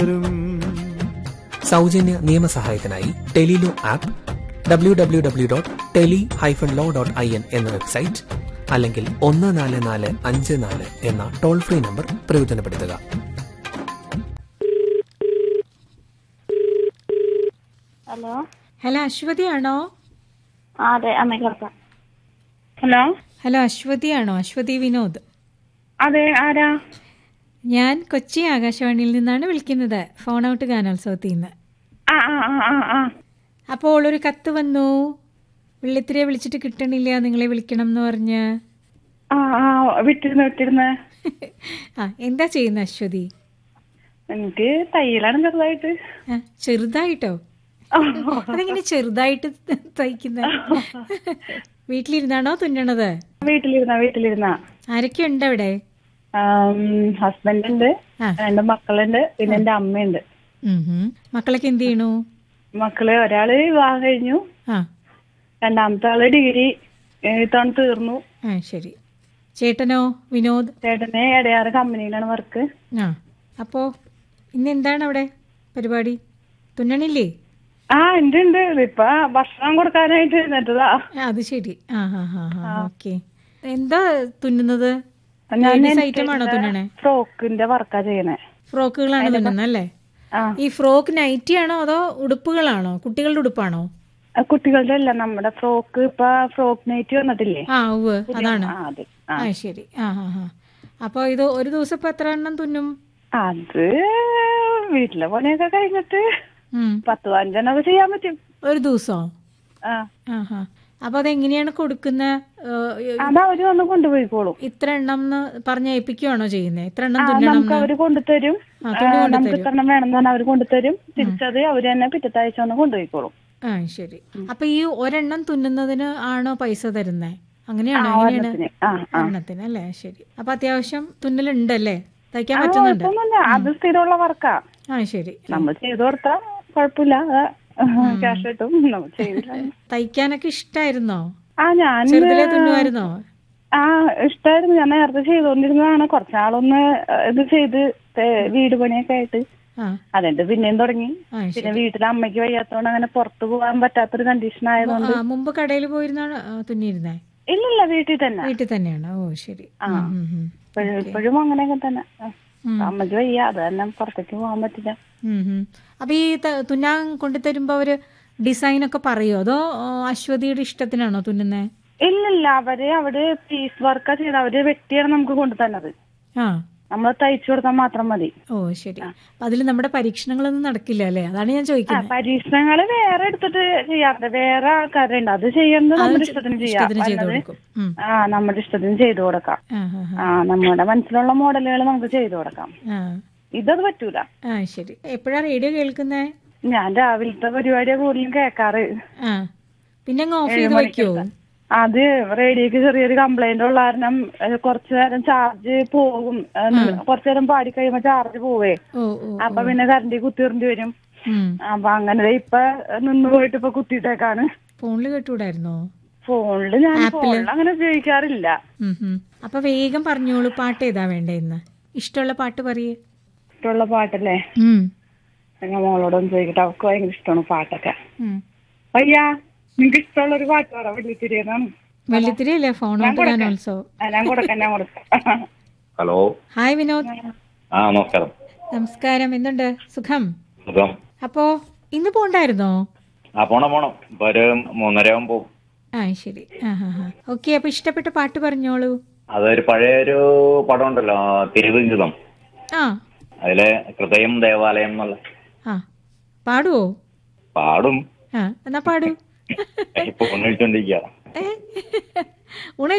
സൗജന്യ നിയമസഹായത്തിനായി Tele-Law app, www.teli-law.in എന്ന website, അല്ലെങ്കിൽ 14454 എന്ന ടോൾ ഫ്രീ നമ്പർ പ്രയോജനപ്പെടുത്തുക. Hello hello, അശ്വതിയാണോ? അതെ, അമ്മ കേൾക്കാം. Hello hello, അശ്വതിയാണോ? അശ്വതി വിനോദ്. അതെ, ആരാ? ഞാൻ കൊച്ചി ആകാശവാണിയിൽ നിന്നാണ് വിളിക്കുന്നത്, ഫോൺ ഔട്ട് ഗാനോത്സവത്തിൽ നിന്ന്. അപ്പോൾ ഒരു കത്ത് വന്നു, വെള്ളിത്തിരിയെ വിളിച്ചിട്ട് കിട്ടണില്ല, നിങ്ങളെ വിളിക്കണം എന്ന് പറഞ്ഞ്. വിട്ടിരുന്ന എന്താ ചെയ്യുന്ന അശ്വതി? എനിക്ക് തയ്യലാണ് ചെറുതായിട്ട്. ചെറുതായിട്ടോ? അതെങ്ങനെ ചെറുതായിട്ട് തയ്ക്കുന്ന? വീട്ടിലിരുന്നാണോ തുന്നണത്? വീട്ടിലിരുന്ന. ആരൊക്കെ ഉണ്ട് അവിടെ? ഹസ്ബൻഡ് ഉണ്ട്, 2 മക്കളുണ്ട്, പിന്നെ എന്റെ അമ്മയുണ്ട്. മക്കളൊക്കെ എന്ത് ചെയ്യണു? മക്കള് ഒരാള് വിവാഹം കഴിഞ്ഞു, രണ്ടാമത്തെ ആള് ഡിഗ്രി തവണ തീർന്നു. ശരി. ചേട്ടനോ? വിനോദ്? ചേട്ടന് ഇടയാറ് കമ്പനിയിലാണ് വർക്ക്. അപ്പോ ഇന്ന് എന്താണ് അവിടെ പരിപാടി? തുന്നണില്ലേ? ഉണ്ട്. ഇപ്പൊ ഭക്ഷണം കൊടുക്കാനായിട്ട് എഴുന്നേറ്റതാ. അത് ശരി. ഓക്കെ. എന്താ തുന്നുന്നത്? ഐറ്റമാണോ തുന്നണേ? ഫ്രോക്കിന്റെ വർക്കാ ചെയ്യണേ. ഫ്രോക്കുകളാണ് തുന്നുന്നത് അല്ലേ? ഈ ഫ്രോക്ക് നൈറ്റി ആണോ അതോ ഉടുപ്പുകളാണോ? കുട്ടികളുടെ ഉടുപ്പാണോ? കുട്ടികളുടെ അല്ല, നമ്മുടെ ഫ്രോക്ക്. ഇപ്പൊ ഫ്രോക്ക് നൈറ്റി വന്നിട്ടില്ലേ? അതാണ്. ശരി. അപ്പൊ ഇത് ഒരു ദിവസം ഇപ്പൊ എത്ര എണ്ണം തുന്നും? അത് വീട്ടിലെ പണിയൊക്കെ കഴിഞ്ഞിട്ട് 10-15 ചെയ്യാൻ പറ്റും ഒരു ദിവസം. അപ്പൊ അതെങ്ങനെയാണ് കൊടുക്കുന്നത്? അതവര് വന്ന് കൊണ്ടുപോയിക്കോളും. ഇത്ര എണ്ണം പറഞ്ഞ ഏൽപ്പിക്കുകയാണോ ചെയ്യുന്നത്? ഇത്ര എണ്ണം നമുക്ക് അവര് കൊണ്ടുതരും. നമുക്ക് ഇത്ര എണ്ണം വേണമെന്ന് അവര് കൊണ്ടുതരും. തിരിച്ചത് അവര് തന്നെ പിറ്റത്തെ ആഴ്ച വന്ന് കൊണ്ടുപോയിക്കോളും. ശരി. അപ്പൊ ഈ ഒരെണ്ണം തുന്നുന്നതിന് ആണോ പൈസ തരുന്നേ? അങ്ങനെയാണോ? എണ്ണത്തിന് അല്ലേ? ശരി. അപ്പൊ അത്യാവശ്യം തുന്നലുണ്ടല്ലേ? തയ്ക്കാൻ പറ്റുന്നുണ്ട്? അത് സ്ഥിരമുള്ള വർക്കാ. ശരി. നമ്മൾ ചെയ്തു കൊടുത്താ കുഴപ്പമില്ല, ക്യാഷ് കിട്ടും. തയ്ക്കാനൊക്കെ ഇഷ്ടായിരുന്നോ? ഞാൻ ചെറുതിലേ തുന്നുമായിരുന്നോ? ഇഷ്ടായിരുന്നു. ഞാൻ നേരത്തെ ചെയ്തോണ്ടിരുന്നതാണ്. കുറച്ചാളൊന്ന് ഇത് ചെയ്ത് വീട് പണിയൊക്കെ ആയിട്ട് അതെന്റെ പിന്നെയും തുടങ്ങി. പിന്നെ വീട്ടിലെ അമ്മയ്ക്ക് വയ്യാത്തോണ്ട് അങ്ങനെ പുറത്തു പോകാൻ പറ്റാത്തൊരു കണ്ടീഷൻ ആയതുകൊണ്ട്. മുമ്പ് കടയിൽ പോയിരുന്നാണ് തുന്നിയിരുന്നേ? ഇല്ല, വീട്ടിൽ തന്നെയാണ്. ഓ ശരി. ഇപ്പോഴും അങ്ങനെയൊക്കെ തന്നെ. അമ്മയ്ക്ക് വയ്യ, അത് തന്നെ പുറത്തേക്ക് പോകാൻ പറ്റില്ല. അപ്പൊ ഈ തുന്നാൻ കൊണ്ടുതരുമ്പോ അവര് ഡിസൈൻ ഒക്കെ പറയോ അതോ അശ്വതിയുടെ ഇഷ്ടത്തിനാണോ തുന്നുന്നേ? ഇല്ല, അവര് പീസ് വർക്കാ ചെയ്ത് അവര് വെട്ടിയാണ് നമുക്ക് കൊണ്ടു തന്നത്. നമ്മൾ തയ്ച്ചു കൊടുത്താൽ മാത്രം മതി. ഓ ശരി. അപ്പൊ അതിൽ നമ്മുടെ പരീക്ഷണങ്ങളൊന്നും നടക്കില്ല അല്ലേ? അതാണ് ഞാൻ ചോദിക്കുന്നത്. പരീക്ഷണങ്ങള് വേറെ എടുത്തിട്ട് ചെയ്യാറുണ്ട്, വേറെ ആൾക്കാരുണ്ട്. അത് ചെയ്യുന്നത് നമ്മുടെ ഇഷ്ടത്തിന് ചെയ്യാം. നമ്മുടെ ഇഷ്ടത്തിന് ചെയ്തു കൊടുക്കാം. നമ്മുടെ മനസ്സിലുള്ള മോഡലുകൾ നമുക്ക് ചെയ്തു കൊടുക്കാം. ഇതത് പറ്റൂല. ശരി. എപ്പോഴാ റേഡിയോ കേൾക്കുന്നേ? ഞാൻ രാവിലത്തെ പരിപാടിയാ കൂടുതലും കേൾക്കാറ്. പിന്നെ ഓഫ് ചെയ്ത് വെക്കോ? അത് റേഡിയോക്ക് ചെറിയൊരു കംപ്ലൈന്റ് ഉള്ള കാരണം കുറച്ചു നേരം ചാർജ് പോകും. കുറച്ചു നേരം പാടി കഴിയുമ്പോ ചാർജ് പോവേ. അപ്പൊ പിന്നെ കറണ്ട് കുത്തിറിഞ്ഞു വരും. അപ്പൊ അങ്ങനെ ഇപ്പൊ നിന്ന് പോയിട്ട് ഇപ്പൊ കുത്തിയിട്ടേക്കാണ്. ഫോണില് കേട്ടൂടായിരുന്നോ? ഫോണില് ഞാൻ അങ്ങനെ ഉപയോഗിക്കാറില്ല. അപ്പൊ വേഗം പറഞ്ഞോളൂ, പാട്ട് ഏതാ വേണ്ടേന്ന്? ഇഷ്ടമുള്ള പാട്ട് പറയേ. ഇഷ്ടമുള്ള പാട്ടല്ലേ? ഞാൻ മോളോടൊന്ന് ചോദിക്കട്ടെ, അവർക്ക് ഭയങ്കര ഇഷ്ടമാണ് പാട്ടൊക്കെ. അയ്യാ, നിങ്ങക്ക് ഇഷ്ടമുള്ള ഒരു പാട്ട് പറ. വെള്ളിത്തിരി അല്ലേ ഫോൺ ഔട്ട് ഗാനോത്സവം? ഞാൻ കൊടുക്കാം. Hello, hi Vinod. നമസ്കാരം. നമസ്കാരം. എന്തുണ്ട്? സുഖം. അപ്പോ ഇന്ന് പോണ്ടായിരുന്നോ? പോണം. ഇപ്പൊ ഒരു 3:30 പോകും. ശരി. ഓക്കെ. അപ്പൊ ഇഷ്ടപ്പെട്ട പാട്ട് പറഞ്ഞോളൂ. അതൊരു പഴയൊരു പടം ഉണ്ടല്ലോ, തിരുവിംഗിതം. അതിലെ ഹൃദയം ദേവാലയം എന്നുള്ള. പാടുവോ? പാടും. എന്നാ പാടൂ. ഇപ്പൊ ഉണ്ണിച്ചോണ്ടിരിക്കുക.